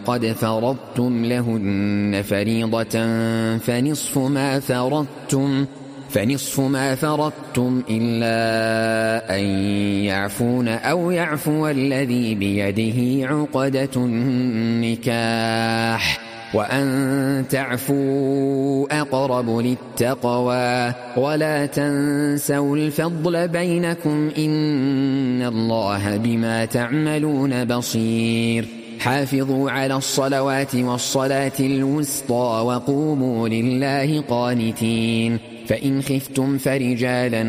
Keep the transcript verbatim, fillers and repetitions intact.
قد فرضتم لهن فريضة فنصف ما فرضتم فنصف ما فرضتم إلا أن يعفون أو يعفو الذي بيده عقدة النكاح وأن تعفوا أقرب للتقوى ولا تنسوا الفضل بينكم إن الله بما تعملون بصير حافظوا على الصلوات والصلاة الوسطى وقوموا لله قانتين فإن خفتم فرجالا